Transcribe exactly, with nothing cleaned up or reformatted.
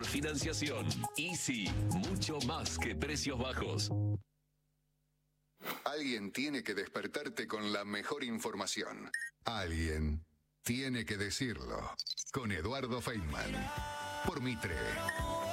financiación. Easy, mucho más que precios bajos. Alguien tiene que despertarte con la mejor información. Alguien tiene que decirlo. Con Eduardo Feynman. Por Mitre.